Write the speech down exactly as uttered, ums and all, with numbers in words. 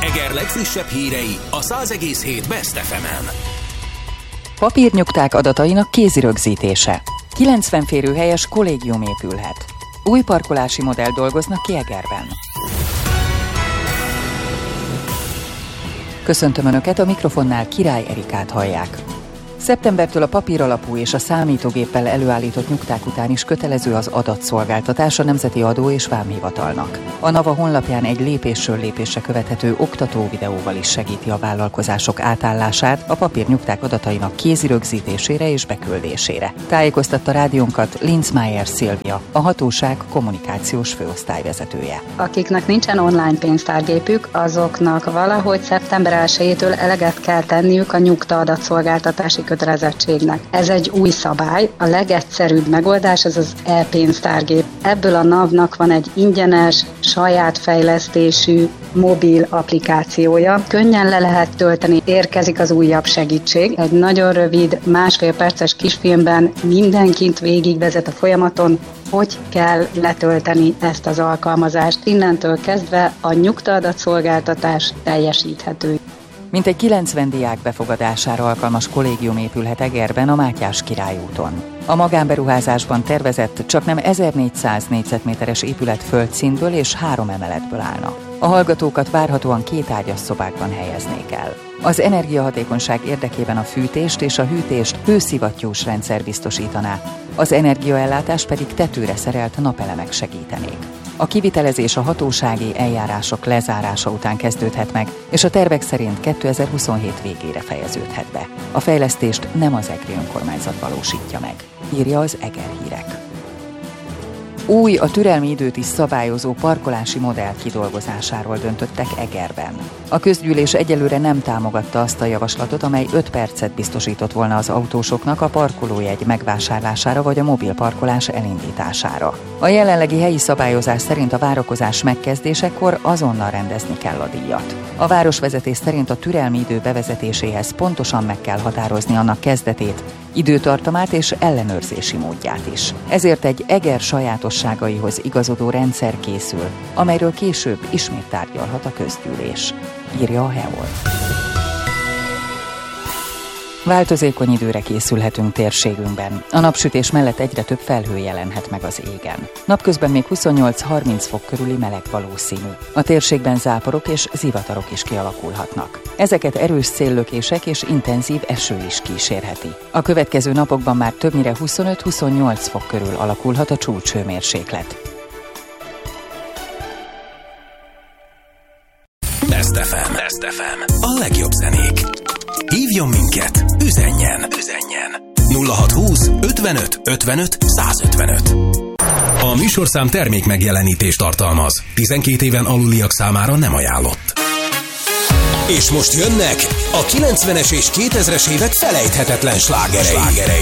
Eger legfrissebb hírei a száz egész hét Best ef emen. Papírnyugták adatainak kézi rögzítése. kilencven férőhelyes kollégium épülhet. Új parkolási modell dolgoznak ki Egerben. Köszöntöm Önöket, a mikrofonnál Király Erikát hallják. Szeptembertől a papíralapú és a számítógéppel előállított nyugták után is kötelező az adatszolgáltatás a Nemzeti Adó- és Vámhivatalnak. A NAVA honlapján egy lépésről lépésre követhető oktató videóval is segíti a vállalkozások átállását a papírnyugták adatainak kézi rögzítésére és beküldésére. Tájékoztatta rádiónkat Linzmeier Szilvia, a hatóság kommunikációs főosztályvezetője. Akiknek nincsen online pénztárgépük, azoknak valahogy szeptember elsejétől eleget kell tenniük a nyugta adatszolgáltatási kötelezettségnek. Ez egy új szabály, a legegyszerűbb megoldás ez az e-pénztárgép. Ebből a NAV-nak van egy ingyenes, saját fejlesztésű mobil applikációja. Könnyen le lehet tölteni, érkezik az újabb segítség. Egy nagyon rövid, másfél perces kisfilmben mindenkit végigvezet a folyamaton, hogy kell letölteni ezt az alkalmazást. Innentől kezdve a nyugta adatszolgáltatás teljesíthető. Mintegy kilencven diák befogadására alkalmas kollégium épülhet Egerben a Mátyás Király úton. A magánberuházásban tervezett csaknem ezernégyszáz négyzetméteres épület földszintből és három emeletből állna. A hallgatókat várhatóan két ágyas szobákban helyeznék el. Az energiahatékonyság érdekében a fűtést és a hűtést hőszivattyús rendszer biztosítaná, az energiaellátást pedig tetőre szerelt napelemek segítenék. A kivitelezés a hatósági eljárások lezárása után kezdődhet meg, és a tervek szerint kétezer-huszonhét végére fejeződhet be. A fejlesztést nem az egri önkormányzat valósítja meg, írja az Eger Hírek. Új, a türelmi időt is szabályozó parkolási modell kidolgozásáról döntöttek Egerben. A közgyűlés egyelőre nem támogatta azt a javaslatot, amely öt percet biztosított volna az autósoknak a parkolójegy megvásárlására vagy a mobil parkolás elindítására. A jelenlegi helyi szabályozás szerint a várakozás megkezdésekor azonnal rendezni kell a díjat. A városvezetés szerint a türelmi idő bevezetéséhez pontosan meg kell határozni annak kezdetét, időtartamát és ellenőrzési módját is. Ezért egy Eger sajátosságaihoz igazodó rendszer készül, amelyről később ismét tárgyalhat a közgyűlés, írja a Heol. Változékony időre készülhetünk térségünkben. A napsütés mellett egyre több felhő jelenhet meg az égen. Napközben még huszonnyolc-harminc fok körüli meleg valószínű. A térségben záporok és zivatarok is kialakulhatnak. Ezeket erős széllökések és intenzív eső is kísérheti. A következő napokban már többnyire huszonöt-huszonnyolc fok körül alakulhat a csúcshőmérséklet. Best ef em. Best ef em. A legjobb zenék. Hívjon minket, üzenjen, üzenjen. nulla hatszázhúsz ötvenöt ötvenöt százötvenöt. A műsorszám termék megjelenítést tartalmaz. tizenkét éven aluliak számára nem ajánlott. És most jönnek a kilencvenes és kétezres évek felejthetetlen slágerei.